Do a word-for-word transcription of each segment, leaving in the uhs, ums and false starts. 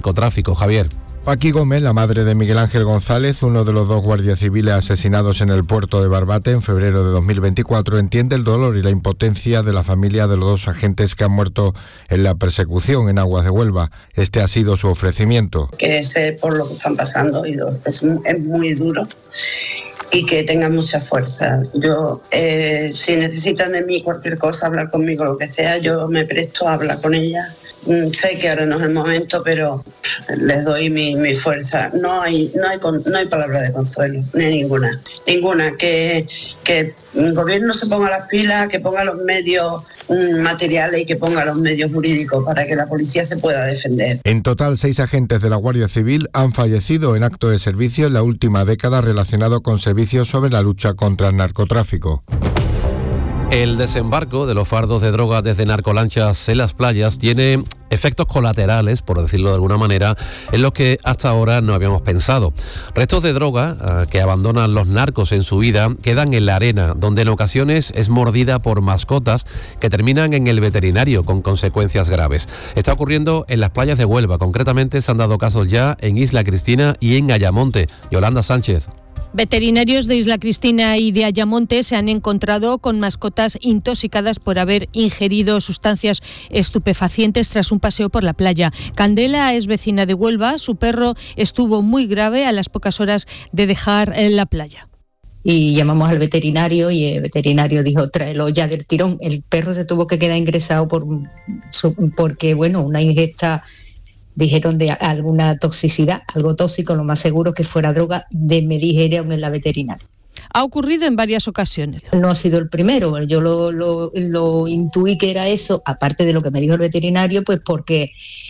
narcotráfico. Javier. Paqui Gómez, la madre de Miguel Ángel González, uno de los dos guardias civiles asesinados en el puerto de Barbate en febrero de dos mil veinticuatro, entiende el dolor y la impotencia de la familia de los dos agentes que han muerto en la persecución en aguas de Huelva. Este ha sido su ofrecimiento. Que sé por lo que están pasando y es, es muy duro y que tengan mucha fuerza. Yo, eh, si necesitan de mí cualquier cosa, hablar conmigo, lo que sea, yo me presto a hablar con ella. Sé que ahora no es el momento, pero les doy mi, mi fuerza. No hay, no hay, no hay palabra de consuelo, ni ninguna. Ninguna. Que, que el gobierno se ponga las pilas, que ponga los medios materiales y que ponga los medios jurídicos para que la policía se pueda defender. En total, seis agentes de la Guardia Civil han fallecido en acto de servicio en la última década relacionado con servicios sobre la lucha contra el narcotráfico. El desembarco de los fardos de droga desde narcolanchas en las playas tiene efectos colaterales, por decirlo de alguna manera, en los que hasta ahora no habíamos pensado. Restos de droga eh, que abandonan los narcos en su vida quedan en la arena, donde en ocasiones es mordida por mascotas que terminan en el veterinario con consecuencias graves. Está ocurriendo en las playas de Huelva, concretamente se han dado casos ya en Isla Cristina y en Ayamonte. Yolanda Sánchez. Veterinarios de Isla Cristina y de Ayamonte se han encontrado con mascotas intoxicadas por haber ingerido sustancias estupefacientes tras un paseo por la playa. Candela es vecina de Huelva, su perro estuvo muy grave a las pocas horas de dejar la playa. Y llamamos al veterinario y el veterinario dijo, tráelo ya del tirón. El perro se tuvo que quedar ingresado por porque, bueno, una ingesta, dijeron, de alguna toxicidad, algo tóxico, lo más seguro que fuera droga, de me dijeron en la veterinaria. Ha ocurrido en varias ocasiones. No ha sido el primero, yo lo, lo, lo intuí que era eso, aparte de lo que me dijo el veterinario, pues porque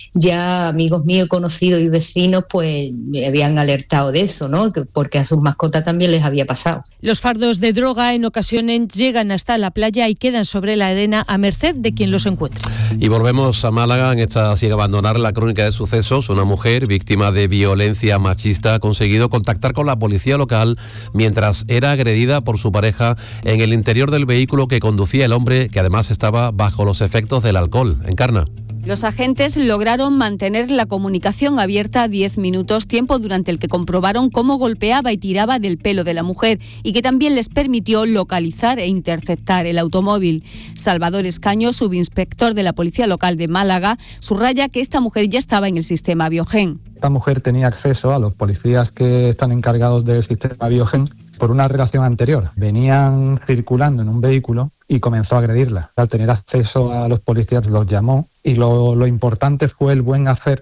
ya amigos míos, conocidos y vecinos, pues me habían alertado de eso, ¿no? Porque a sus mascotas también les había pasado. Los fardos de droga en ocasiones llegan hasta la playa y quedan sobre la arena a merced de quien los encuentre. Y volvemos a Málaga, en esta sin abandonar la crónica de sucesos. Una mujer víctima de violencia machista ha conseguido contactar con la policía local mientras era agredida por su pareja en el interior del vehículo que conducía el hombre, que además estaba bajo los efectos del alcohol. Encarna. Los agentes lograron mantener la comunicación abierta diez minutos, tiempo durante el que comprobaron cómo golpeaba y tiraba del pelo de la mujer y que también les permitió localizar e interceptar el automóvil. Salvador Escaño, subinspector de la Policía Local de Málaga, subraya que esta mujer ya estaba en el sistema Biogen. Esta mujer tenía acceso a los policías que están encargados del sistema Biogen por una relación anterior. Venían circulando en un vehículo y comenzó a agredirla. Al tener acceso a los policías los llamó y lo, lo importante fue el buen hacer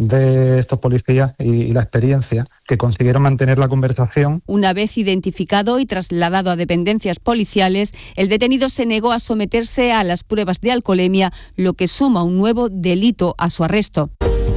de estos policías y, y la experiencia que consiguieron mantener la conversación. Una vez identificado y trasladado a dependencias policiales, el detenido se negó a someterse a las pruebas de alcoholemia, lo que suma un nuevo delito a su arresto.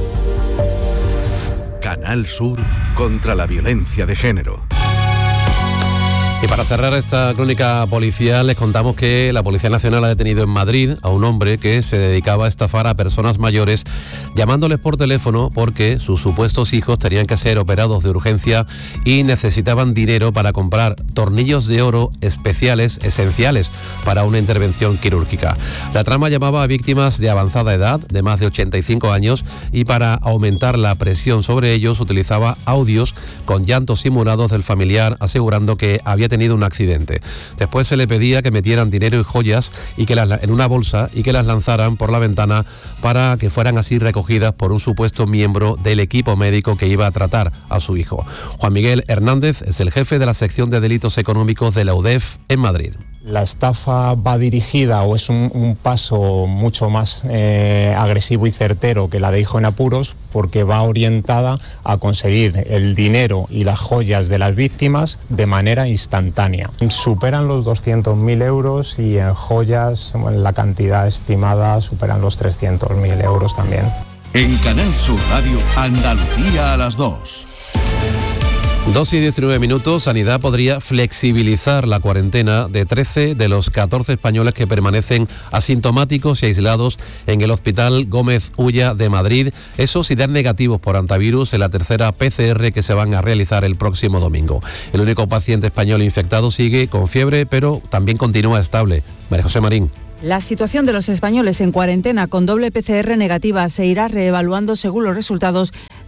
Canal Sur contra la violencia de género. Y para cerrar esta crónica policial, les contamos que la Policía Nacional ha detenido en Madrid a un hombre que se dedicaba a estafar a personas mayores llamándoles por teléfono porque sus supuestos hijos tenían que ser operados de urgencia y necesitaban dinero para comprar tornillos de oro especiales, esenciales para una intervención quirúrgica. La trama llamaba a víctimas de avanzada edad, de más de ochenta y cinco años, y para aumentar la presión sobre ellos utilizaba audios con llantos simulados del familiar asegurando que había tenido un accidente. Después se le pedía que metieran dinero y joyas y que las, en una bolsa y que las lanzaran por la ventana para que fueran así recogidas por un supuesto miembro del equipo médico que iba a tratar a su hijo. Juan Miguel Hernández es el jefe de la sección de delitos económicos de la U D E F en Madrid. La estafa va dirigida o es un, un paso mucho más eh, agresivo y certero que la de hijo en apuros, porque va orientada a conseguir el dinero y las joyas de las víctimas de manera instantánea. Superan los doscientos mil euros y en joyas la cantidad estimada superan los trescientos mil euros también. En Canal Sur Radio, Andalucía a las dos. dos y diecinueve minutos, Sanidad podría flexibilizar la cuarentena de trece de los catorce españoles que permanecen asintomáticos y aislados en el Hospital Gómez Ulla de Madrid. Eso si dan negativos por antivirus en la tercera P C R que se van a realizar el próximo domingo. El único paciente español infectado sigue con fiebre, pero también continúa estable. María José Marín. La situación de los españoles en cuarentena con doble P C R negativa se irá reevaluando según los resultados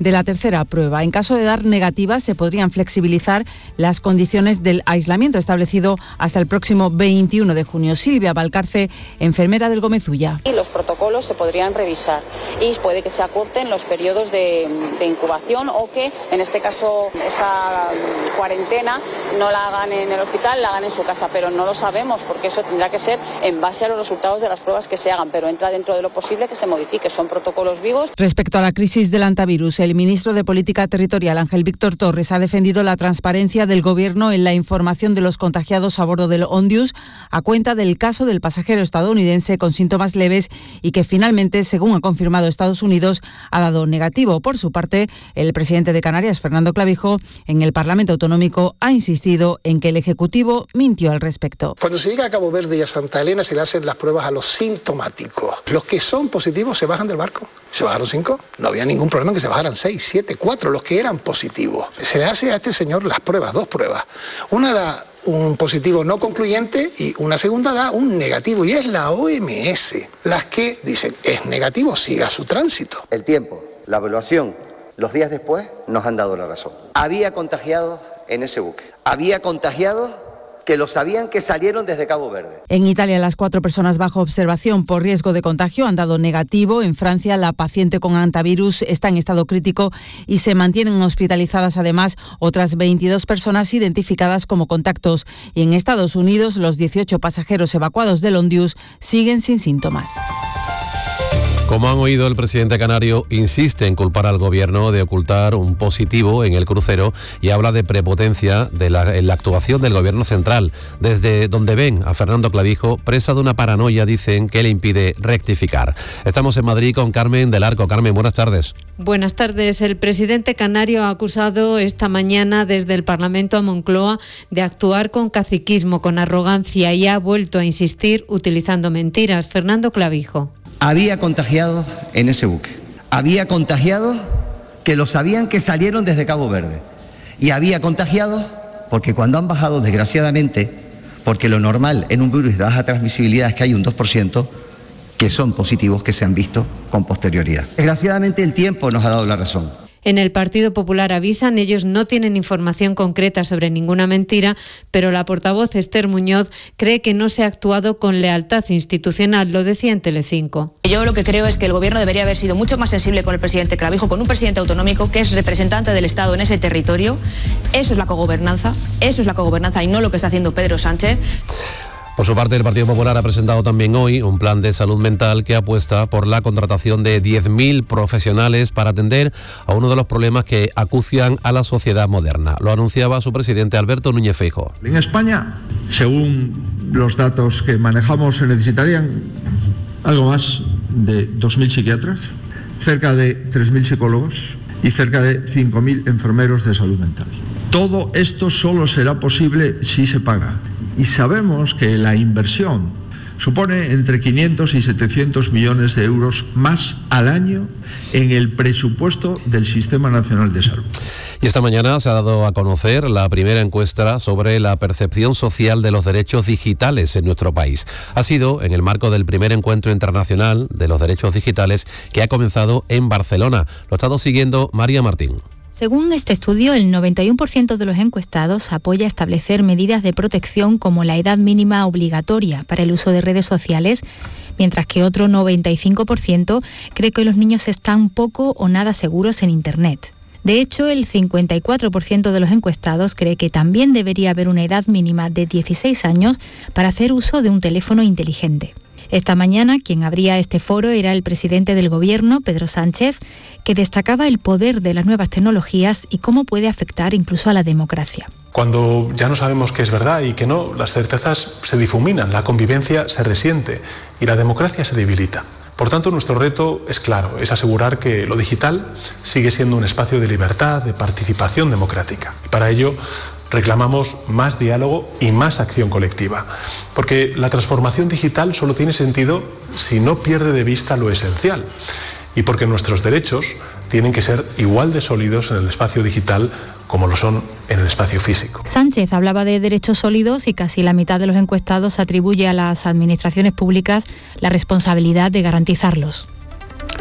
de la tercera prueba. En caso de dar negativas, se podrían flexibilizar las condiciones del aislamiento establecido hasta el próximo veintiuno de junio. Silvia Valcarce, enfermera del Gómez Ulla. Y los protocolos se podrían revisar y puede que se acorten los periodos de, de incubación o que, en este caso, esa cuarentena no la hagan en el hospital, la hagan en su casa, pero no lo sabemos porque eso tendrá que ser en base a los resultados de las pruebas que se hagan, pero entra dentro de lo posible que se modifique, son protocolos vivos. Respecto a la crisis del antivirus, el ministro de Política Territorial, Ángel Víctor Torres, ha defendido la transparencia del Gobierno en la información de los contagiados a bordo del Ondius, a cuenta del caso del pasajero estadounidense con síntomas leves y que finalmente, según ha confirmado Estados Unidos, ha dado negativo. Por su parte, el presidente de Canarias, Fernando Clavijo, en el Parlamento Autonómico ha insistido en que el Ejecutivo mintió al respecto. Cuando se llega a Cabo Verde y a Santa Elena se le hacen las pruebas a los sintomáticos. Los que son positivos se bajan del barco. ¿Se bajaron cinco? No había ningún problema en que se bajaran seis, siete, cuatro, los que eran positivos. Se le hace a este señor las pruebas, dos pruebas. Una da un positivo no concluyente y una segunda da un negativo. Y es la O M S las que dicen, es negativo, siga su tránsito. El tiempo, la evaluación, los días después nos han dado la razón. Había contagiados en ese buque. Había contagiados que lo sabían que salieron desde Cabo Verde. En Italia, las cuatro personas bajo observación por riesgo de contagio han dado negativo. En Francia, la paciente con antivirus está en estado crítico y se mantienen hospitalizadas además otras veintidós personas identificadas como contactos. Y en Estados Unidos, los dieciocho pasajeros evacuados del Ondius siguen sin síntomas. Como han oído, el presidente canario insiste en culpar al gobierno de ocultar un positivo en el crucero y habla de prepotencia de la, en la actuación del gobierno central, desde donde ven a Fernando Clavijo presa de una paranoia, dicen, que le impide rectificar. Estamos en Madrid con Carmen del Arco. Carmen, buenas tardes. Buenas tardes. El presidente canario ha acusado esta mañana desde el Parlamento a Moncloa de actuar con caciquismo, con arrogancia, y ha vuelto a insistir utilizando mentiras. Fernando Clavijo. Había contagiados en ese buque. Había contagiados que lo sabían que salieron desde Cabo Verde. Y había contagiados porque cuando han bajado, desgraciadamente, porque lo normal en un virus de baja transmisibilidad es que hay un dos por ciento que son positivos que se han visto con posterioridad. Desgraciadamente el tiempo nos ha dado la razón. En el Partido Popular avisan, ellos no tienen información concreta sobre ninguna mentira, pero la portavoz Esther Muñoz cree que no se ha actuado con lealtad institucional, lo decía en Telecinco. Yo lo que creo es que el Gobierno debería haber sido mucho más sensible con el presidente Clavijo, con un presidente autonómico que es representante del Estado en ese territorio. Eso es la cogobernanza, eso es la cogobernanza y no lo que está haciendo Pedro Sánchez. Por su parte, el Partido Popular ha presentado también hoy un plan de salud mental que apuesta por la contratación de diez mil profesionales para atender a uno de los problemas que acucian a la sociedad moderna. Lo anunciaba su presidente Alberto Núñez Feijóo. En España, según los datos que manejamos, se necesitarían algo más de dos mil psiquiatras, cerca de tres mil psicólogos y cerca de cinco mil enfermeros de salud mental. Todo esto solo será posible si se paga. Y sabemos que la inversión supone entre quinientos y setecientos millones de euros más al año en el presupuesto del Sistema Nacional de Salud. Y esta mañana se ha dado a conocer la primera encuesta sobre la percepción social de los derechos digitales en nuestro país. Ha sido en el marco del primer encuentro internacional de los derechos digitales que ha comenzado en Barcelona. Lo ha estado siguiendo María Martín. Según este estudio, el noventa y uno por ciento de los encuestados apoya establecer medidas de protección como la edad mínima obligatoria para el uso de redes sociales, mientras que otro noventa y cinco por ciento cree que los niños están poco o nada seguros en Internet. De hecho, el cincuenta y cuatro por ciento de los encuestados cree que también debería haber una edad mínima de dieciséis años para hacer uso de un teléfono inteligente. Esta mañana, quien abría este foro era el presidente del Gobierno, Pedro Sánchez, que destacaba el poder de las nuevas tecnologías y cómo puede afectar incluso a la democracia. Cuando ya no sabemos qué es verdad y qué no, las certezas se difuminan, la convivencia se resiente y la democracia se debilita. Por tanto, nuestro reto es claro, es asegurar que lo digital sigue siendo un espacio de libertad, de participación democrática. Y para ello reclamamos más diálogo y más acción colectiva, porque la transformación digital solo tiene sentido si no pierde de vista lo esencial y porque nuestros derechos tienen que ser igual de sólidos en el espacio digital como lo son en el espacio físico. Sánchez hablaba de derechos sólidos y casi la mitad de los encuestados atribuye a las administraciones públicas la responsabilidad de garantizarlos.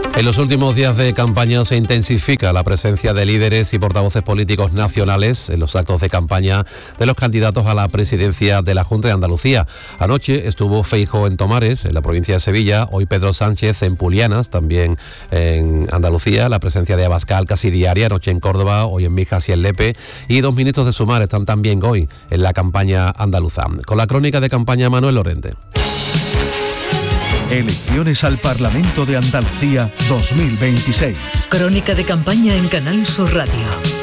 En los últimos días de campaña se intensifica la presencia de líderes y portavoces políticos nacionales en los actos de campaña de los candidatos a la presidencia de la Junta de Andalucía. Anoche estuvo Feijóo en Tomares, en la provincia de Sevilla, hoy Pedro Sánchez en Pulianas, también en Andalucía, la presencia de Abascal casi diaria, anoche en Córdoba, hoy en Mijas y en Lepe, y dos ministros de Sumar están también hoy en la campaña andaluza. Con la crónica de campaña, Manuel Lorente. Elecciones al Parlamento de Andalucía dos mil veintiséis. Crónica de campaña en Canal Sur Radio.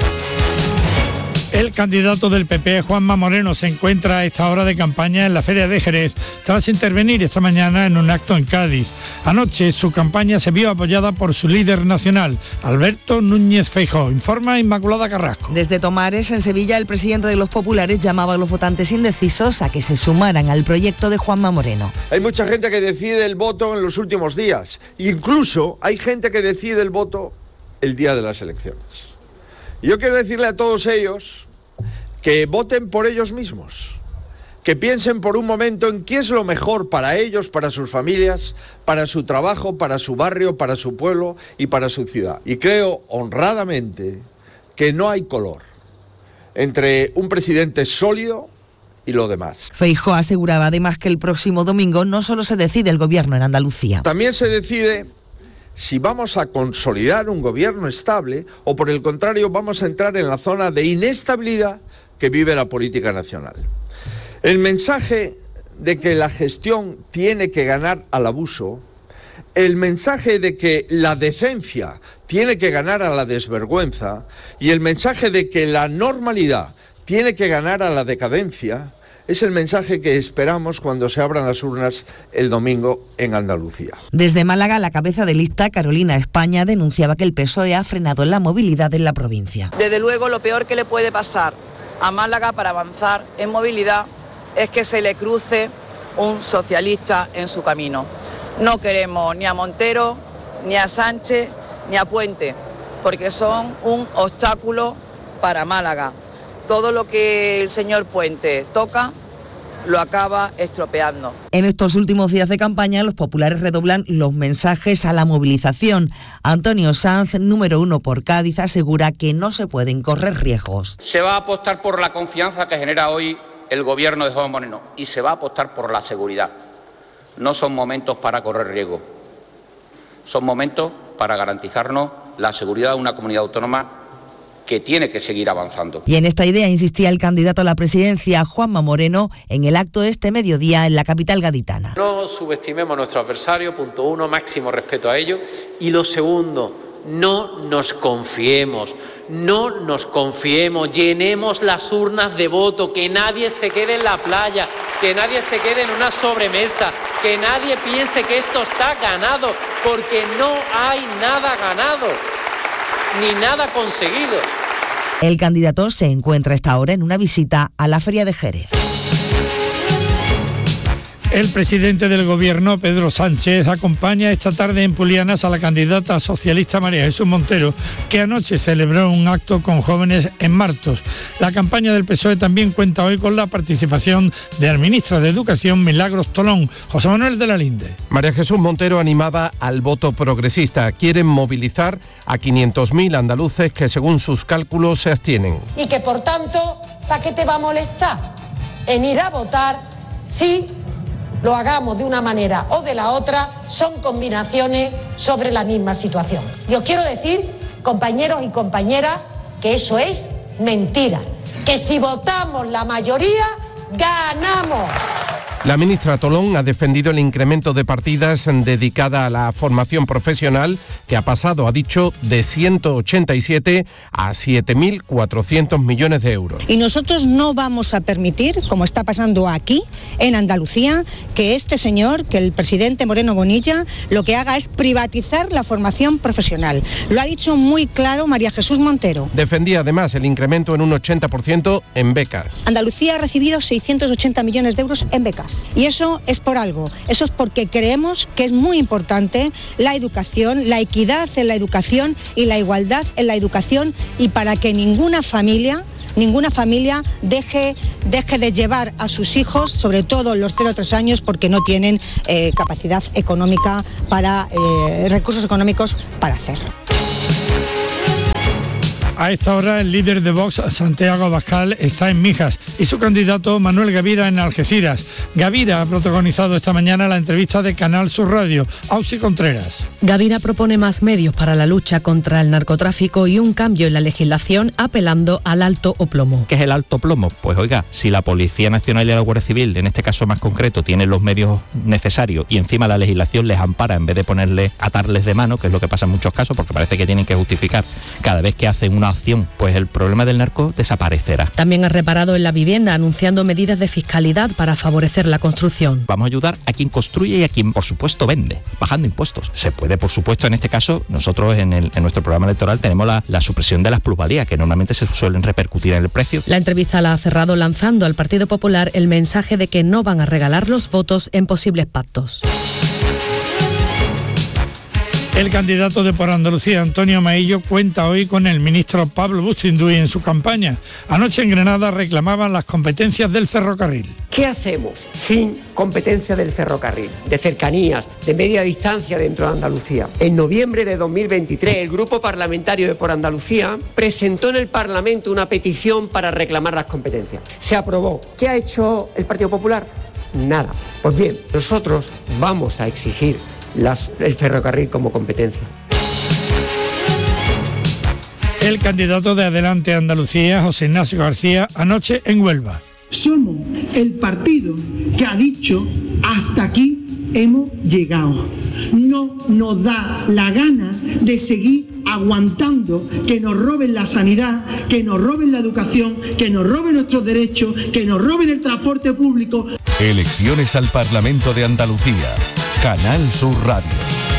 El candidato del P P, Juanma Moreno, se encuentra a esta hora de campaña en la Feria de Jerez, tras intervenir esta mañana en un acto en Cádiz. Anoche su campaña se vio apoyada por su líder nacional, Alberto Núñez Feijóo. Informa Inmaculada Carrasco. Desde Tomares, en Sevilla, el presidente de los populares llamaba a los votantes indecisos a que se sumaran al proyecto de Juanma Moreno. Hay mucha gente que decide el voto en los últimos días. Incluso hay gente que decide el voto el día de las elecciones. Y yo quiero decirle a todos ellos que voten por ellos mismos, que piensen por un momento en qué es lo mejor para ellos, para sus familias, para su trabajo, para su barrio, para su pueblo y para su ciudad. Y creo honradamente que no hay color entre un presidente sólido y lo demás. Feijóo aseguraba además que el próximo domingo no solo se decide el gobierno en Andalucía. También se decide si vamos a consolidar un gobierno estable o por el contrario vamos a entrar en la zona de inestabilidad que vive la política nacional. El mensaje de que la gestión tiene que ganar al abuso, el mensaje de que la decencia tiene que ganar a la desvergüenza y el mensaje de que la normalidad tiene que ganar a la decadencia, es el mensaje que esperamos cuando se abran las urnas el domingo en Andalucía. Desde Málaga, la cabeza de lista, Carolina España, denunciaba que el P S O E ha frenado la movilidad en la provincia. Desde luego, lo peor que le puede pasar a Málaga para avanzar en movilidad es que se le cruce un socialista en su camino. No queremos ni a Montero, ni a Sánchez, ni a Puente, porque son un obstáculo para Málaga. Todo lo que el señor Puente toca lo acaba estropeando. En estos últimos días de campaña, los populares redoblan los mensajes a la movilización. Antonio Sanz, número uno por Cádiz, asegura que no se pueden correr riesgos. Se va a apostar por la confianza que genera hoy el gobierno de Juanma Moreno y se va a apostar por la seguridad. No son momentos para correr riesgos, son momentos para garantizarnos la seguridad de una comunidad autónoma que tiene que seguir avanzando. Y en esta idea insistía el candidato a la presidencia, Juanma Moreno, en el acto este mediodía en la capital gaditana. No subestimemos a nuestros adversarios, punto uno, máximo respeto a ellos. Y lo segundo, no nos confiemos, no nos confiemos, llenemos las urnas de voto, que nadie se quede en la playa, que nadie se quede en una sobremesa, que nadie piense que esto está ganado, porque no hay nada ganado, ni nada conseguido. El candidato se encuentra a esta hora en una visita a la Feria de Jerez. El presidente del Gobierno, Pedro Sánchez, acompaña esta tarde en Pulianas a la candidata socialista María Jesús Montero, que anoche celebró un acto con jóvenes en Martos. La campaña del P S O E también cuenta hoy con la participación de la ministra de Educación, Milagros Tolón. José Manuel de la Linde. María Jesús Montero animaba al voto progresista. Quieren movilizar a quinientos mil andaluces que, según sus cálculos, se abstienen. Y que, por tanto, ¿para qué te va a molestar en ir a votar si lo hagamos de una manera o de la otra? Son combinaciones sobre la misma situación. Y os quiero decir, compañeros y compañeras, que eso es mentira. Que si votamos la mayoría, ganamos. La ministra Tolón ha defendido el incremento de partidas dedicada a la formación profesional, que ha pasado, ha dicho, de ciento ochenta y siete a siete mil cuatrocientos millones de euros. Y nosotros no vamos a permitir, como está pasando aquí, en Andalucía, que este señor, que el presidente Moreno Bonilla, lo que haga es privatizar la formación profesional. Lo ha dicho muy claro María Jesús Montero. Defendía además el incremento en un ochenta por ciento en becas. Andalucía ha recibido seiscientos ochenta millones de euros en becas. Y eso es por algo, eso es porque creemos que es muy importante la educación, la equidad en la educación y la igualdad en la educación, y para que ninguna familia ninguna familia deje, deje de llevar a sus hijos, sobre todo los cero a tres años, porque no tienen eh, capacidad económica para, eh, recursos económicos para hacerlo. A esta hora el líder de Vox, Santiago Abascal, está en Mijas y su candidato Manuel Gavira en Algeciras. Gavira ha protagonizado esta mañana la entrevista de Canal Sur Radio. Auxi Contreras. Gavira propone más medios para la lucha contra el narcotráfico y un cambio en la legislación apelando al alto o plomo. ¿Qué es el alto plomo? Pues oiga, si la Policía Nacional y la Guardia Civil, en este caso más concreto, tienen los medios necesarios y encima la legislación les ampara en vez de ponerles, atarles de mano, que es lo que pasa en muchos casos, porque parece que tienen que justificar cada vez que hacen una acción, pues el problema del narco desaparecerá. También ha reparado en la vivienda anunciando medidas de fiscalidad para favorecer la construcción. Vamos a ayudar a quien construye y a quien por supuesto vende, bajando impuestos. Se puede, por supuesto, en este caso, nosotros en, el, en nuestro programa electoral tenemos la, la supresión de las plusvalías, que normalmente se suelen repercutir en el precio. La entrevista la ha cerrado lanzando al Partido Popular el mensaje de que no van a regalar los votos en posibles pactos. El candidato de Por Andalucía, Antonio Maillo, cuenta hoy con el ministro Pablo Bustinduy en su campaña. Anoche en Granada reclamaban las competencias del ferrocarril. ¿Qué hacemos sin competencia del ferrocarril, de cercanías, de media distancia dentro de Andalucía? En noviembre de dos mil veintitrés, el Grupo Parlamentario de Por Andalucía presentó en el Parlamento una petición para reclamar las competencias. Se aprobó. ¿Qué ha hecho el Partido Popular? Nada. Pues bien, nosotros vamos a exigir Las, el ferrocarril como competencia. El candidato de Adelante Andalucía, José Ignacio García, anoche en Huelva. Somos el partido que ha dicho hasta aquí hemos llegado. No nos da la gana de seguir aguantando que nos roben la sanidad, que nos roben la educación, que nos roben nuestros derechos, que nos roben el transporte público. Elecciones al Parlamento de Andalucía. Canal Sur Radio.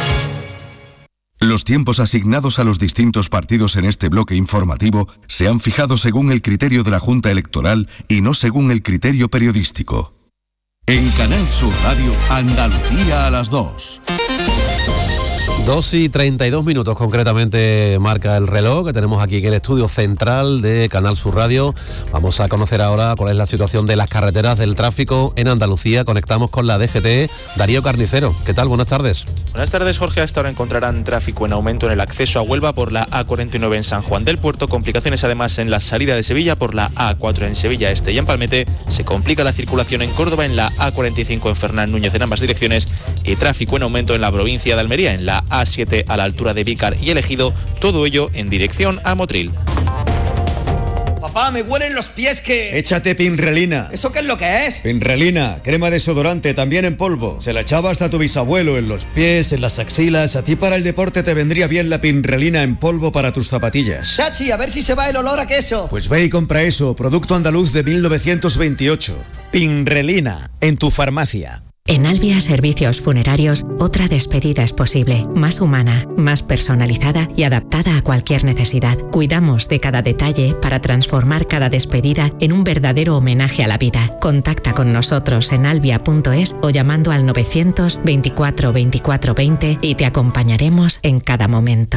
Los tiempos asignados a los distintos partidos en este bloque informativo se han fijado según el criterio de la Junta Electoral y no según el criterio periodístico. En Canal Sur Radio, Andalucía a las dos. dos y treinta y dos minutos concretamente marca el reloj que tenemos aquí en el estudio central de Canal Sur Radio. Vamos a conocer ahora cuál es la situación de las carreteras del tráfico en Andalucía. Conectamos con la D G T. Darío Carnicero, ¿qué tal? Buenas tardes. Buenas tardes, Jorge. Hasta ahora encontrarán tráfico en aumento en el acceso a Huelva por la A cuarenta y nueve en San Juan del Puerto, complicaciones además en la salida de Sevilla por la A cuatro en Sevilla Este y en Palmete. Se complica la circulación en Córdoba en la A cuarenta y cinco en Fernán Núñez en ambas direcciones y tráfico en aumento en la provincia de Almería en la A siete a la altura de Vícar y El Ejido, todo ello en dirección a Motril. Papá, me huelen los pies que... Échate Pinrelina. ¿Eso qué es lo que es? Pinrelina, crema desodorante, también en polvo. Se la echaba hasta tu bisabuelo, en los pies, en las axilas. A ti para el deporte te vendría bien la Pinrelina en polvo para tus zapatillas. Chachi, a ver si se va el olor a queso. Pues ve y compra eso, producto andaluz de mil novecientos veintiocho. Pinrelina, en tu farmacia. En Albia Servicios Funerarios, otra despedida es posible, más humana, más personalizada y adaptada a cualquier necesidad. Cuidamos de cada detalle para transformar cada despedida en un verdadero homenaje a la vida. Contacta con nosotros en albia punto es o llamando al novecientos veinticuatro veinticuatro veinte y te acompañaremos en cada momento.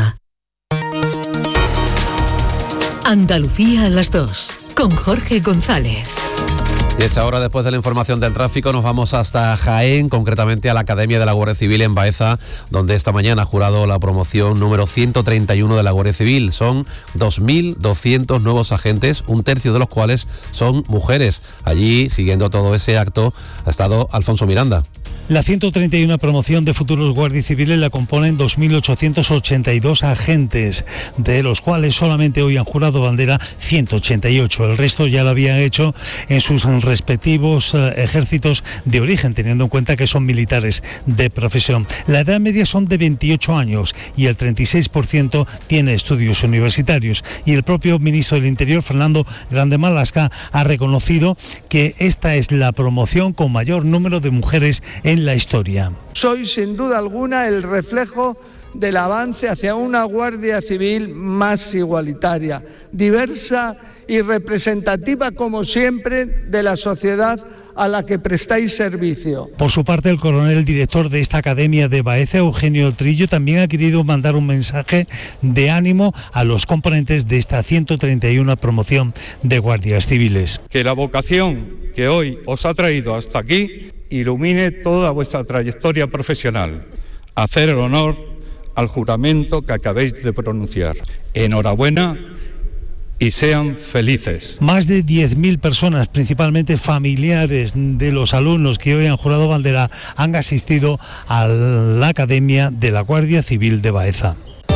Andalucía a las dos, con Jorge González. Y esta hora, después de la información del tráfico, nos vamos hasta Jaén, concretamente a la Academia de la Guardia Civil en Baeza, donde esta mañana ha jurado la promoción número ciento treinta y uno de la Guardia Civil. Son dos mil doscientos nuevos agentes, un tercio de los cuales son mujeres. Allí, siguiendo todo ese acto, ha estado Alfonso Miranda. La ciento treinta y uno promoción de futuros guardias civiles la componen dos mil ochocientos ochenta y dos agentes, de los cuales solamente hoy han jurado bandera ciento ochenta y ocho. El resto ya lo habían hecho en sus respectivos eh, ejércitos de origen, teniendo en cuenta que son militares de profesión. La edad media son de veintiocho años y el treinta y seis por ciento tiene estudios universitarios. Y el propio ministro del Interior, Fernando Grande Marlaska, ha reconocido que esta es la promoción con mayor número de mujeres en la historia. Soy sin duda alguna el reflejo del avance hacia una Guardia Civil más igualitaria, diversa y representativa como siempre de la sociedad a la que prestáis servicio. Por su parte, el coronel director de esta academia de Baeza, Eugenio Trillo, también ha querido mandar un mensaje de ánimo a los componentes de esta ciento treinta y uno promoción de guardias civiles. Que la vocación que hoy os ha traído hasta aquí ilumine toda vuestra trayectoria profesional. Hacer el honor al juramento que acabéis de pronunciar. Enhorabuena y sean felices. Más de diez mil personas, principalmente familiares de los alumnos que hoy han jurado bandera, han asistido a la Academia de la Guardia Civil de Baeza.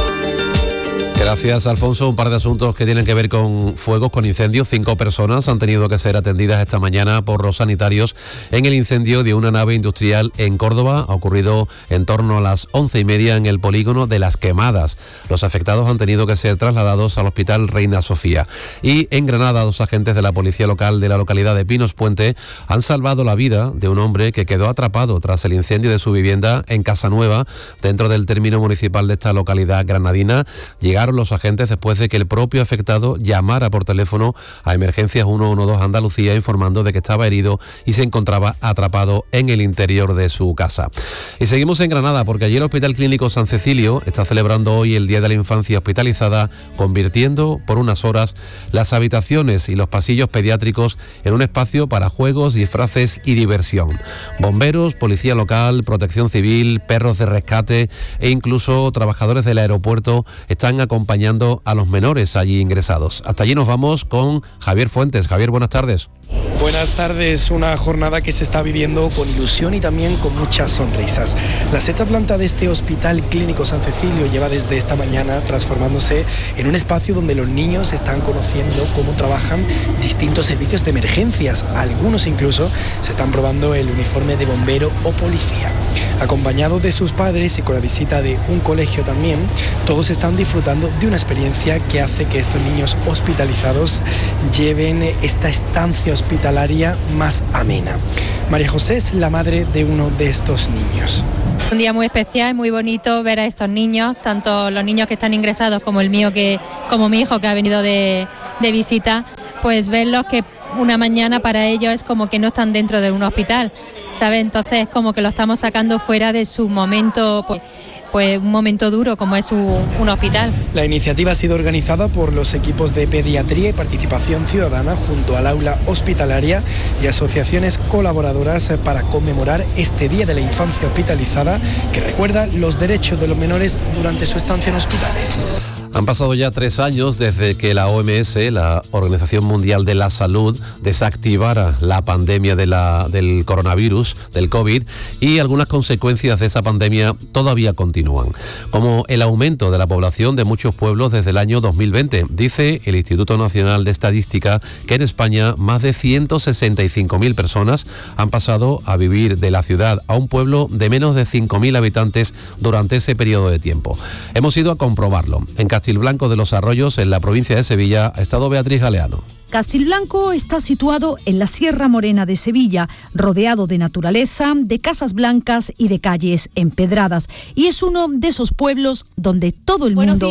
Gracias, Alfonso. Un par de asuntos que tienen que ver con fuegos, con incendios. Cinco personas han tenido que ser atendidas esta mañana por los sanitarios en el incendio de una nave industrial en Córdoba. Ha ocurrido en torno a las once y media en el polígono de Las Quemadas. Los afectados han tenido que ser trasladados al Hospital Reina Sofía. Y en Granada, dos agentes de la policía local de la localidad de Pinos Puente han salvado la vida de un hombre que quedó atrapado tras el incendio de su vivienda en Casanueva, dentro del término municipal de esta localidad granadina. Llegaron los agentes después de que el propio afectado llamara por teléfono a Emergencias ciento doce Andalucía informando de que estaba herido y se encontraba atrapado en el interior de su casa. Y seguimos en Granada porque allí el Hospital Clínico San Cecilio está celebrando hoy el Día de la Infancia Hospitalizada, convirtiendo por unas horas las habitaciones y los pasillos pediátricos en un espacio para juegos, disfraces y diversión. Bomberos, policía local, protección civil, perros de rescate e incluso trabajadores del aeropuerto están acompañando a los menores allí ingresados. Hasta allí nos vamos con Javier Fuentes. Javier, buenas tardes. Buenas tardes, una jornada que se está viviendo con ilusión y también con muchas sonrisas. La sexta planta de este Hospital Clínico San Cecilio lleva desde esta mañana transformándose en un espacio donde los niños están conociendo cómo trabajan distintos servicios de emergencias. Algunos incluso se están probando el uniforme de bombero o policía. Acompañados de sus padres y con la visita de un colegio también, todos están disfrutando de una experiencia que hace que estos niños hospitalizados lleven esta estancia hospitalaria más amena. María José es la madre de uno de estos niños. Un día muy especial, muy bonito ver a estos niños, tanto los niños que están ingresados como el mío, que como mi hijo que ha venido de, de visita, pues verlos que una mañana para ellos es como que no están dentro de un hospital, ¿sabes? Entonces es como que lo estamos sacando fuera de su momento, pues, pues un momento duro como es un, un hospital. La iniciativa ha sido organizada por los equipos de pediatría y participación ciudadana junto al aula hospitalaria y asociaciones colaboradoras para conmemorar este Día de la Infancia Hospitalizada que recuerda los derechos de los menores durante su estancia en hospitales. Han pasado ya tres años desde que la O M S, la Organización Mundial de la Salud, desactivara la pandemia de la, del coronavirus, del COVID, y algunas consecuencias de esa pandemia todavía continúan, como el aumento de la población de muchos pueblos desde el año dos mil veinte. Dice el Instituto Nacional de Estadística que en España más de ciento sesenta y cinco mil personas han pasado a vivir de la ciudad a un pueblo de menos de cinco mil habitantes durante ese periodo de tiempo. Hemos ido a comprobarlo. En Castilblanco de los Arroyos, en la provincia de Sevilla, ha estado Beatriz Galeano. Castilblanco está situado en la Sierra Morena de Sevilla, rodeado de naturaleza, de casas blancas y de calles empedradas. Y es uno de esos pueblos donde todo el mundo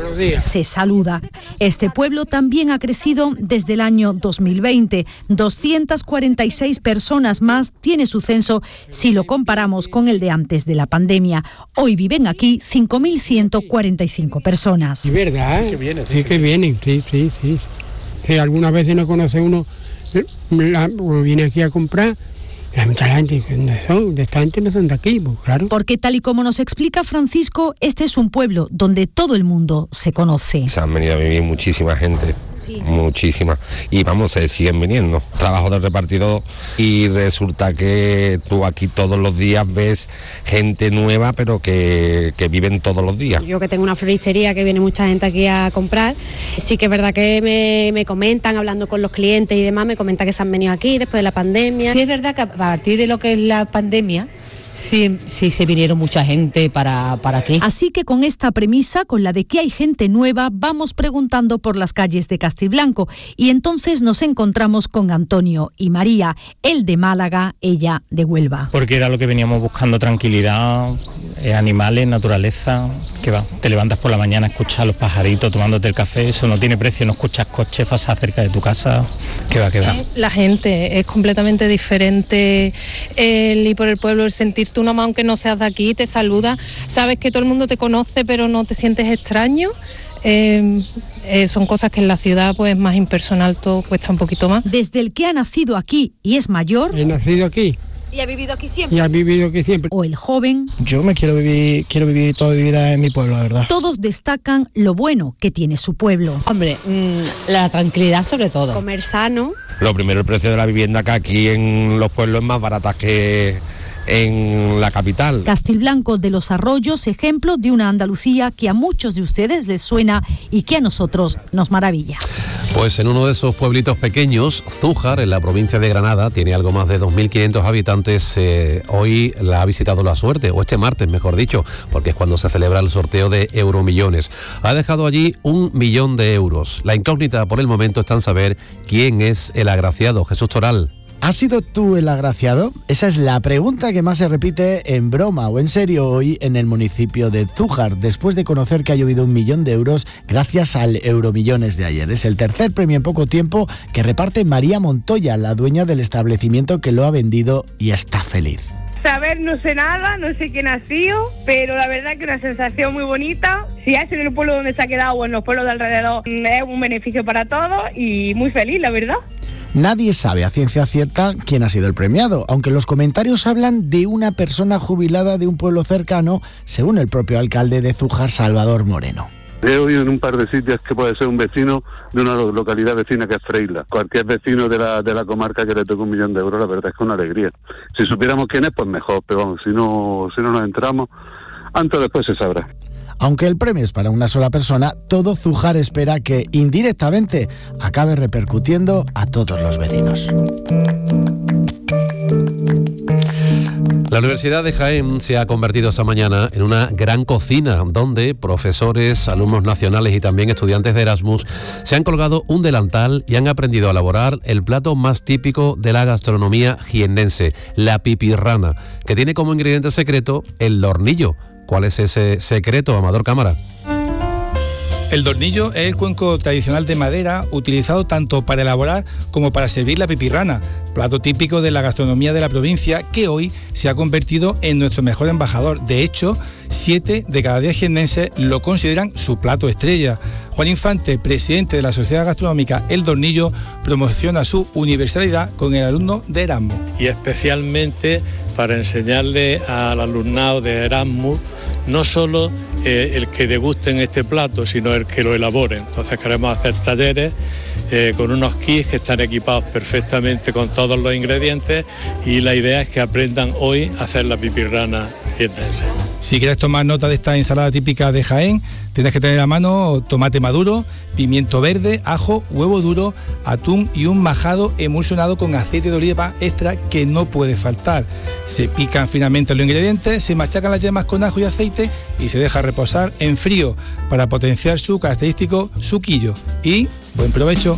se saluda. Este pueblo también ha crecido desde el año dos mil veinte. doscientas cuarenta y seis personas más tiene su censo si lo comparamos con el de antes de la pandemia. Hoy viven aquí cinco mil ciento cuarenta y cinco personas. Es verdad, ¿eh? Sí que vienen, sí que vienen, sí, sí, sí. Si algunas veces no conoce uno, la, viene aquí a comprar, la mitad de la gente no son, de esta gente no son de aquí, pues claro. Porque tal y como nos explica Francisco, este es un pueblo donde todo el mundo se conoce. Se han venido a vivir muchísima gente, sí. muchísima, y vamos, se siguen viniendo. Trabajo de repartidor y resulta que tú aquí todos los días ves gente nueva, pero que, que viven todos los días. Yo que tengo una floristería que viene mucha gente aquí a comprar, sí que es verdad que me, me comentan, hablando con los clientes y demás, me comentan que se han venido aquí después de la pandemia. Sí, es verdad que a partir de lo que es la pandemia, sí, sí se vinieron mucha gente para, para aquí. Así que con esta premisa, con la de que hay gente nueva, vamos preguntando por las calles de Castilblanco y entonces nos encontramos con Antonio y María, él de Málaga, ella de Huelva. Porque era lo que veníamos buscando, tranquilidad, eh, animales, naturaleza, que va, te levantas por la mañana a escuchar a los pajaritos tomándote el café, eso no tiene precio, no escuchas coches pasar cerca de tu casa, que va, que va. La gente es completamente diferente, el ir por el pueblo, el sentirte una mano aunque no seas de aquí, te saluda, sabes que todo el mundo te conoce pero no te sientes extraño. Eh, eh, son cosas que en la ciudad pues más impersonal, todo cuesta un poquito más. Desde el que ha nacido aquí y es mayor. He nacido aquí. ¿Y ha vivido aquí siempre? Y ha vivido aquí siempre. O el joven. Yo me quiero vivir, quiero vivir toda mi vida en mi pueblo, la verdad. Todos destacan lo bueno que tiene su pueblo. Hombre, mmm, la tranquilidad sobre todo. Comer sano. Lo primero, el precio de la vivienda, que aquí en los pueblos es más barata que en la capital. Castilblanco de los Arroyos, ejemplo de una Andalucía que a muchos de ustedes les suena y que a nosotros nos maravilla. Pues en uno de esos pueblitos pequeños, Zújar, en la provincia de Granada, tiene algo más de dos mil quinientos habitantes. Eh, hoy la ha visitado la suerte, o este martes mejor dicho, porque es cuando se celebra el sorteo de Euromillones. Ha dejado allí un millón de euros. La incógnita por el momento está en saber quién es el agraciado. Jesús Toral. ¿Has sido tú el agraciado? Esa es la pregunta que más se repite en broma o en serio hoy en el municipio de Zújar, después de conocer que ha llovido un millón de euros gracias al Euromillones de ayer. Es el tercer premio en poco tiempo que reparte María Montoya, la dueña del establecimiento que lo ha vendido y está feliz. Saber no sé nada, no sé quién ha sido, pero la verdad que una sensación muy bonita. Si es en el pueblo donde se ha quedado o en los pueblos de alrededor, es un beneficio para todos y muy feliz, la verdad. Nadie sabe a ciencia cierta quién ha sido el premiado, aunque los comentarios hablan de una persona jubilada de un pueblo cercano, según el propio alcalde de Zújar, Salvador Moreno. He oído en un par de sitios que puede ser un vecino de una localidad vecina que es Freila. Cualquier vecino de la de la comarca que le toque un millón de euros, la verdad es que es una alegría. Si supiéramos quién es, pues mejor, pero vamos, si no, si no nos enteramos, antes o después se sabrá. Aunque el premio es para una sola persona, todo Zújar espera que indirectamente acabe repercutiendo a todos los vecinos. La Universidad de Jaén se ha convertido esta mañana en una gran cocina donde profesores, alumnos nacionales y también estudiantes de Erasmus se han colgado un delantal y han aprendido a elaborar el plato más típico de la gastronomía jiennense, la pipirrana, que tiene como ingrediente secreto el hornillo. ¿Cuál es ese secreto, Amador Cámara? El dornillo es el cuenco tradicional de madera utilizado tanto para elaborar como para servir la pipirrana, plato típico de la gastronomía de la provincia que hoy se ha convertido en nuestro mejor embajador. De hecho, siete de cada diez jiennenses lo consideran su plato estrella. Juan Infante, presidente de la Sociedad Gastronómica El Dornillo, promociona su universalidad con el alumno de Erasmus. Y especialmente para enseñarle al alumnado de Erasmus no solo eh, el que degusten este plato, sino el que lo elaboren. Entonces queremos hacer talleres eh, con unos kits que están equipados perfectamente con todos los ingredientes y la idea es que aprendan hoy a hacer la pipirrana jiennense. Si quieres tomar nota de esta ensalada típica de Jaén, tienes que tener a mano tomate maduro, pimiento verde, ajo, huevo duro, atún y un majado emulsionado con aceite de oliva extra que no puede faltar. Se pican finamente los ingredientes, se machacan las yemas con ajo y aceite y se deja reposar en frío para potenciar su característico suquillo. Y buen provecho.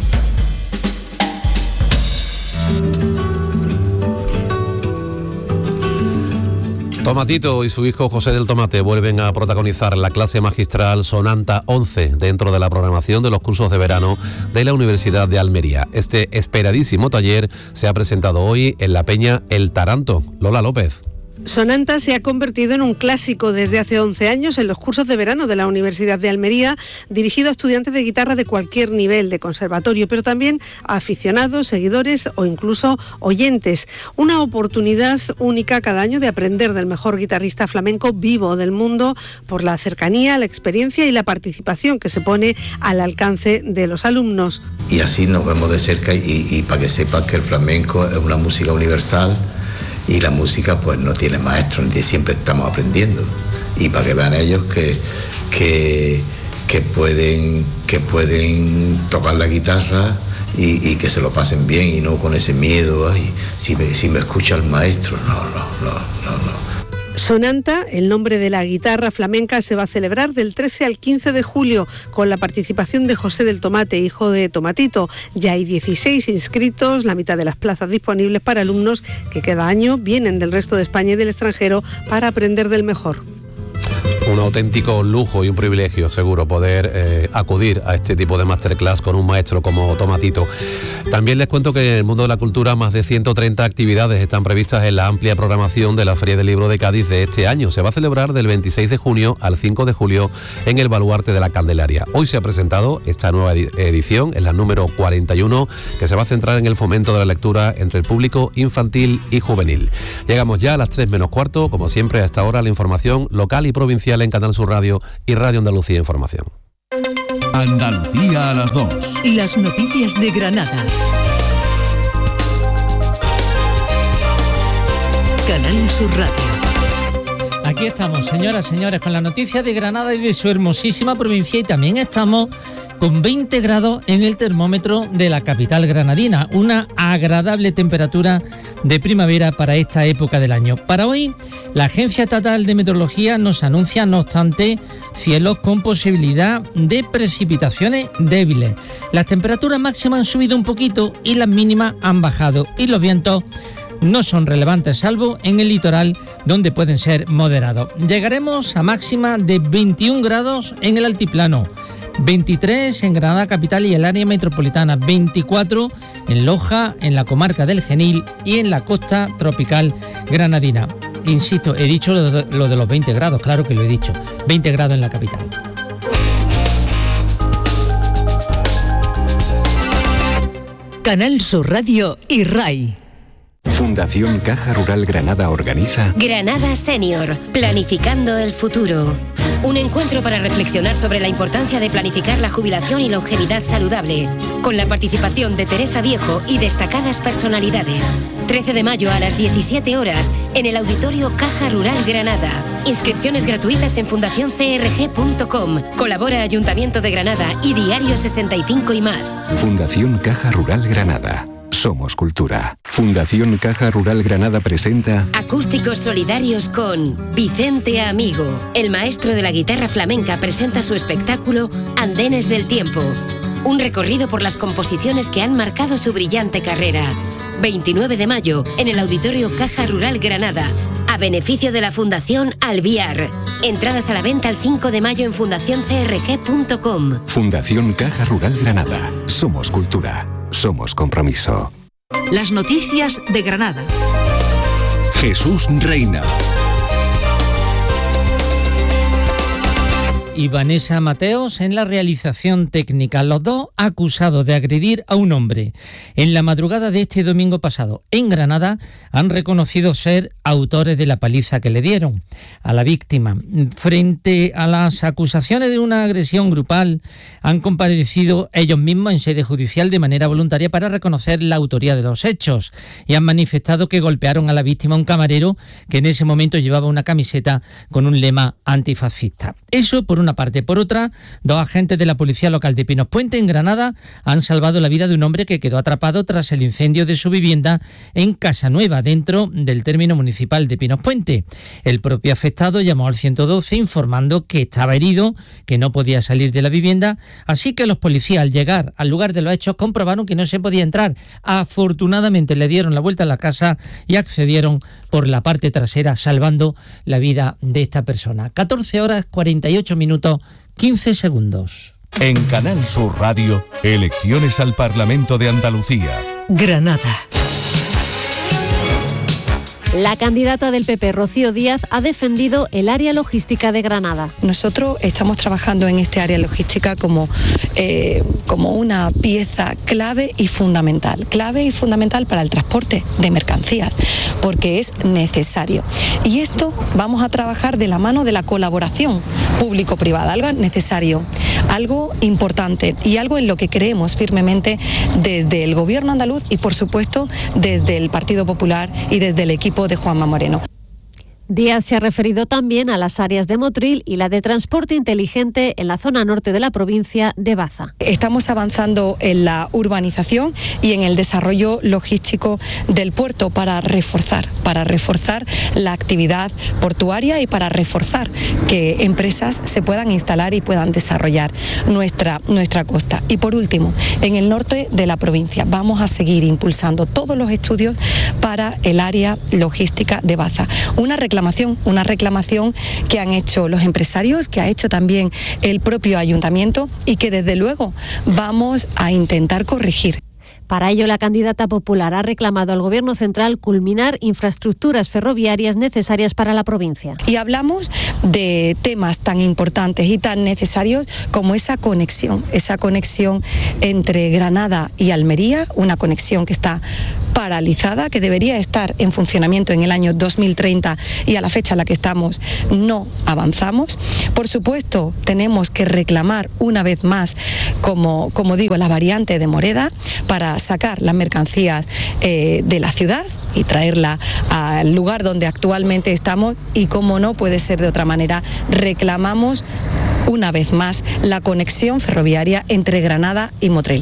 Tomatito y su hijo José del Tomate vuelven a protagonizar la clase magistral Sonanta once dentro de la programación de los cursos de verano de la Universidad de Almería. Este esperadísimo taller se ha presentado hoy en la Peña El Taranto. Lola López. Sonanta se ha convertido en un clásico desde hace once años en los cursos de verano de la Universidad de Almería, dirigido a estudiantes de guitarra de cualquier nivel de conservatorio, pero también a aficionados, seguidores o incluso oyentes. Una oportunidad única cada año de aprender del mejor guitarrista flamenco vivo del mundo por la cercanía, la experiencia y la participación que se pone al alcance de los alumnos. Y así nos vemos de cerca y, y para que sepan que el flamenco es una música universal. Y la música pues no tiene maestro, ni siempre estamos aprendiendo. Y para que vean ellos que, que, que, pueden, que pueden tocar la guitarra y, y que se lo pasen bien y no con ese miedo, ay, si me, si me escucha el maestro, no, no, no, no, no. Sonanta, el nombre de la guitarra flamenca, se va a celebrar del trece al quince de julio con la participación de José del Tomate, hijo de Tomatito. Ya hay dieciséis inscritos, la mitad de las plazas disponibles para alumnos que cada año vienen del resto de España y del extranjero para aprender del mejor. Un auténtico lujo y un privilegio, seguro, poder eh, acudir a este tipo de masterclass con un maestro como Tomatito. También les cuento que en el mundo de la cultura más de ciento treinta actividades están previstas en la amplia programación de la Feria del Libro de Cádiz de este año. Se va a celebrar del veintiséis de junio al cinco de julio en el Baluarte de la Candelaria. Hoy se ha presentado esta nueva edición, es la número cuarenta y uno, que se va a centrar en el fomento de la lectura entre el público infantil y juvenil. Llegamos ya a las tres menos cuarto, como siempre a esta hora la información local y provincial en Canal Sur Radio y Radio Andalucía Información. Andalucía a las dos. Las noticias de Granada. Canal Sur Radio. Aquí estamos, señoras, señores, con la noticia de Granada y de su hermosísima provincia, y también estamos con veinte grados en el termómetro de la capital granadina, una agradable temperatura de primavera para esta época del año. Para hoy, la Agencia Estatal de Meteorología nos anuncia, no obstante, cielos con posibilidad de precipitaciones débiles. Las temperaturas máximas han subido un poquito y las mínimas han bajado, y los vientos no son relevantes, salvo en el litoral, donde pueden ser moderados. Llegaremos a máxima de veintiún grados en el altiplano, veintitrés en Granada capital y el área metropolitana, veinticuatro en Loja, en la comarca del Genil y en la costa tropical granadina. Insisto, he dicho lo de, lo de los veinte grados, claro que lo he dicho, veinte grados en la capital. Canal Sur Radio y R A I. Fundación Caja Rural Granada organiza Granada Senior, planificando el futuro. Un encuentro para reflexionar sobre la importancia de planificar la jubilación y longevidad saludable, con la participación de Teresa Viejo y destacadas personalidades. trece de mayo a las diecisiete horas en el Auditorio Caja Rural Granada. Inscripciones gratuitas en fundación c r g punto com. Colabora Ayuntamiento de Granada y Diario sesenta y cinco y más. Fundación Caja Rural Granada. Somos cultura. Fundación Caja Rural Granada presenta Acústicos solidarios con Vicente Amigo. El maestro de la guitarra flamenca presenta su espectáculo Andenes del Tiempo. Un recorrido por las composiciones que han marcado su brillante carrera. veintinueve de mayo en el Auditorio Caja Rural Granada, a beneficio de la Fundación Alviar. Entradas a la venta el cinco de mayo en fundación c r g punto com. Fundación Caja Rural Granada. Somos cultura. Somos compromiso. Las noticias de Granada. Jesús Reina. Y Vanessa Mateos en la realización técnica, los dos acusados de agredir a un hombre en la madrugada de este domingo pasado en Granada han reconocido ser autores de la paliza que le dieron a la víctima. Frente a las acusaciones de una agresión grupal, han comparecido ellos mismos en sede judicial de manera voluntaria para reconocer la autoría de los hechos y han manifestado que golpearon a la víctima un camarero que en ese momento llevaba una camiseta con un lema antifascista. Eso por una parte. Por otra, dos agentes de la Policía Local de Pinos Puente, en Granada, han salvado la vida de un hombre que quedó atrapado tras el incendio de su vivienda en Casanueva, dentro del término municipal de Pinos Puente. El propio afectado llamó al ciento doce informando que estaba herido, que no podía salir de la vivienda, así que los policías, al llegar al lugar de los hechos, comprobaron que no se podía entrar. Afortunadamente le dieron la vuelta a la casa y accedieron por la parte trasera, salvando la vida de esta persona. catorce horas cuarenta y ocho minutos, quince segundos. En Canal Sur Radio, elecciones al Parlamento de Andalucía. Granada. La candidata del P P, Rocío Díaz, ha defendido el área logística de Granada. Nosotros estamos trabajando en este área logística como, eh, como una pieza clave y fundamental, clave y fundamental para el transporte de mercancías, porque es necesario. Y esto vamos a trabajar de la mano de la colaboración público-privada, algo necesario, algo importante y algo en lo que creemos firmemente desde el Gobierno andaluz y, por supuesto, desde el Partido Popular y desde el equipo de Juanma Moreno. Díaz se ha referido también a las áreas de Motril y la de transporte inteligente en la zona norte de la provincia de Baza. Estamos avanzando en la urbanización y en el desarrollo logístico del puerto para reforzar, para reforzar la actividad portuaria y para reforzar que empresas se puedan instalar y puedan desarrollar nuestra, nuestra costa. Y por último, en el norte de la provincia vamos a seguir impulsando todos los estudios para el área logística de Baza. Una reclamación reclamación, una reclamación que han hecho los empresarios, que ha hecho también el propio ayuntamiento y que desde luego vamos a intentar corregir. Para ello, la candidata popular ha reclamado al Gobierno central culminar infraestructuras ferroviarias necesarias para la provincia. Y hablamos de temas tan importantes y tan necesarios como esa conexión, esa conexión entre Granada y Almería, una conexión que está paralizada, que debería estar en funcionamiento en el año dos mil treinta y a la fecha a la que estamos no avanzamos. Por supuesto, tenemos que reclamar una vez más, como, como digo, la variante de Moreda para sacar las mercancías eh, de la ciudad y traerla al lugar donde actualmente estamos y, como no puede ser de otra manera, reclamamos una vez más la conexión ferroviaria entre Granada y Motril.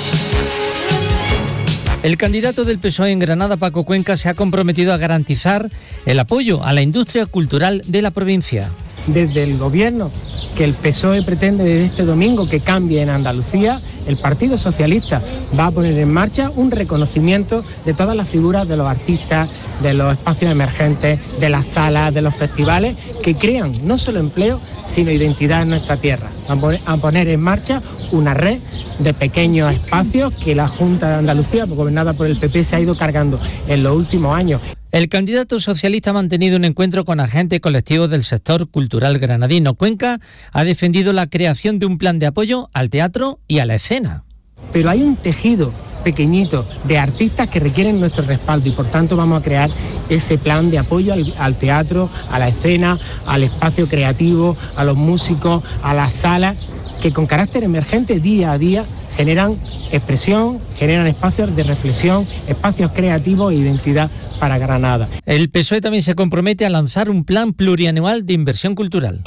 El candidato del P S O E en Granada, Paco Cuenca, se ha comprometido a garantizar el apoyo a la industria cultural de la provincia. Desde el Gobierno, que el P S O E pretende desde este domingo que cambie en Andalucía, el Partido Socialista va a poner en marcha un reconocimiento de todas las figuras de los artistas, de los espacios emergentes, de las salas, de los festivales, que crean no solo empleo, sino identidad en nuestra tierra. A poner en marcha una red de pequeños espacios que la Junta de Andalucía, gobernada por el P P, se ha ido cargando en los últimos años. El candidato socialista ha mantenido un encuentro con agentes colectivos del sector cultural granadino. Cuenca ha defendido la creación de un plan de apoyo al teatro y a la escena. Pero hay un tejido pequeñito de artistas que requieren nuestro respaldo y por tanto vamos a crear ese plan de apoyo al, al teatro, a la escena, al espacio creativo, a los músicos, a las salas, que con carácter emergente día a día generan expresión, generan espacios de reflexión, espacios creativos e identidad para Granada. El P S O E también se compromete a lanzar un plan plurianual de inversión cultural.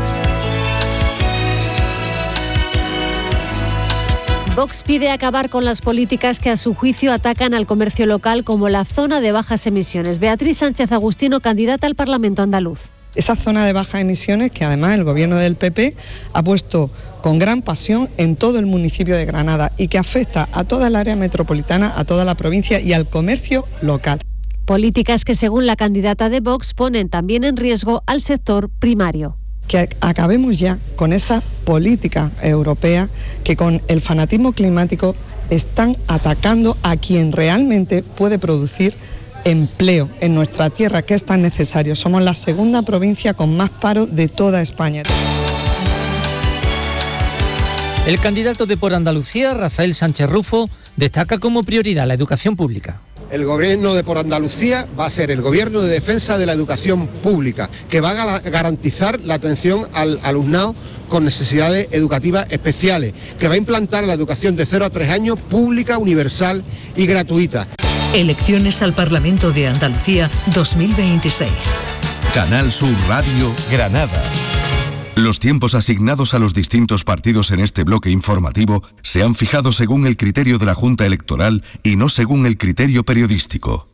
Vox pide acabar con las políticas que a su juicio atacan al comercio local, como la zona de bajas emisiones. Beatriz Sánchez Agustino, candidata al Parlamento andaluz. Esa zona de bajas emisiones que además el gobierno del P P ha puesto con gran pasión en todo el municipio de Granada y que afecta a toda el área metropolitana, a toda la provincia y al comercio local. Políticas que, según la candidata de Vox, ponen también en riesgo al sector primario. Que acabemos ya con esa política europea que con el fanatismo climático están atacando a quien realmente puede producir empleo en nuestra tierra, que es tan necesario. Somos la segunda provincia con más paro de toda España. El candidato de Por Andalucía, Rafael Sánchez Rufo, destaca como prioridad la educación pública. El gobierno de Por Andalucía va a ser el gobierno de defensa de la educación pública, que va a garantizar la atención al alumnado con necesidades educativas especiales, que va a implantar la educación de cero a tres años pública, universal y gratuita. Elecciones al Parlamento de Andalucía dos mil veintiséis. Canal Sur Radio, Granada. Los tiempos asignados a los distintos partidos en este bloque informativo se han fijado según el criterio de la Junta Electoral y no según el criterio periodístico.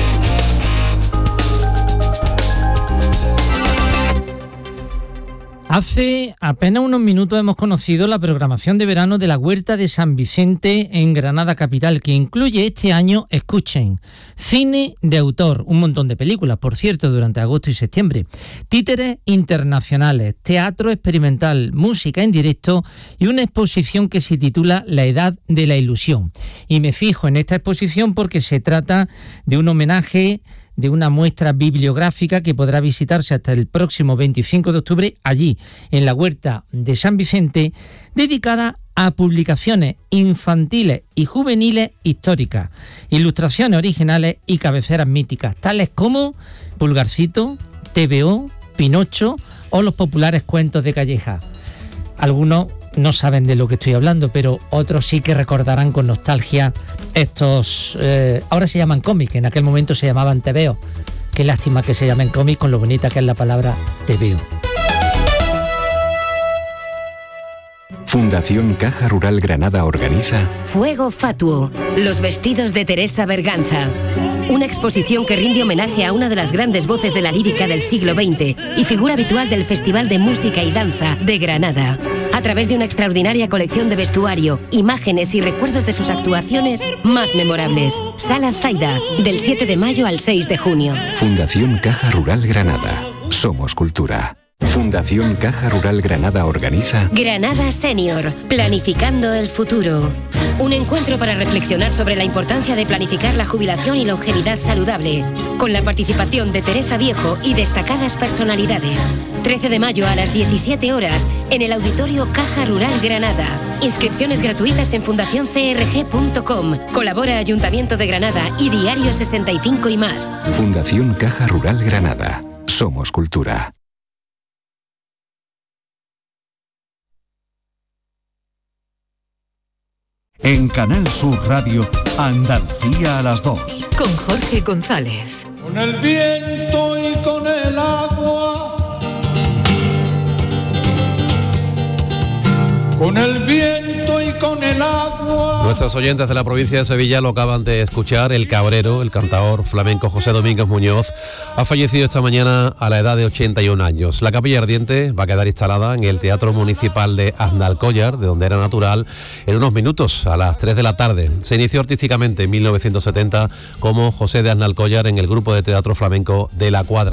Hace apenas unos minutos hemos conocido la programación de verano de la Huerta de San Vicente en Granada capital, que incluye este año, escuchen, cine de autor, un montón de películas, por cierto, durante agosto y septiembre, títeres internacionales, teatro experimental, música en directo y una exposición que se titula La Edad de la Ilusión. Y me fijo en esta exposición porque se trata de un homenaje, de una muestra bibliográfica que podrá visitarse hasta el próximo veinticinco de octubre allí, en la Huerta de San Vicente, dedicada a publicaciones infantiles y juveniles históricas, ilustraciones originales y cabeceras míticas, tales como Pulgarcito, T V O, Pinocho o los populares cuentos de Calleja. Algunos no saben de lo que estoy hablando, pero otros sí que recordarán con nostalgia estos, eh, ahora se llaman cómics, en aquel momento se llamaban tebeos. Qué lástima que se llamen cómics con lo bonita que es la palabra tebeo. Fundación Caja Rural Granada organiza Fuego Fatuo, los vestidos de Teresa Berganza. Una exposición que rinde homenaje a una de las grandes voces de la lírica del siglo veinte y figura habitual del Festival de Música y Danza de Granada. A través de una extraordinaria colección de vestuario, imágenes y recuerdos de sus actuaciones más memorables. Sala Zaida, del siete de mayo al seis de junio. Fundación Caja Rural Granada. Somos cultura. Fundación Caja Rural Granada organiza Granada Senior, planificando el futuro. Un encuentro para reflexionar sobre la importancia de planificar la jubilación y longevidad saludable, con la participación de Teresa Viejo y destacadas personalidades. trece de mayo a las diecisiete horas en el Auditorio Caja Rural Granada. Inscripciones gratuitas en fundación c r g punto com. Colabora Ayuntamiento de Granada y Diario sesenta y cinco y más. Fundación Caja Rural Granada. Somos cultura. En Canal Sur Radio, Andalucía a las dos. Con Jorge González. Con el viento y con el agua. Con el viento y con el agua. Nuestros oyentes de la provincia de Sevilla lo acaban de escuchar. El cabrero, el cantador flamenco José Domínguez Muñoz, ha fallecido esta mañana a la edad de ochenta y un años. La capilla ardiente va a quedar instalada en el Teatro Municipal de Aznalcóllar, de donde era natural, en unos minutos, a las tres de la tarde. Se inició artísticamente en mil novecientos setenta como José de Aznalcóllar en el grupo de teatro flamenco de La Cuadra.